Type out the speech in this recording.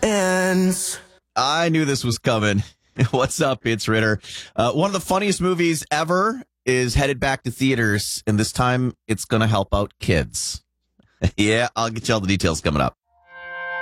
ends. I knew this was coming. What's up? It's Ritter. One of the funniest movies ever is headed back to theaters, and this time it's going to help out kids. Yeah, I'll get you all the details coming up.